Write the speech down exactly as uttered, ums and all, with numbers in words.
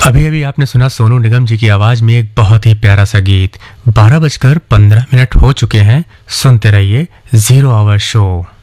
अभी अभी आपने सुना सोनू निगम जी की आवाज में एक बहुत ही प्यारा सा गीत। बारह बजकर पंद्रह मिनट हो चुके हैं। सुनते रहिए जीरो आवर शो।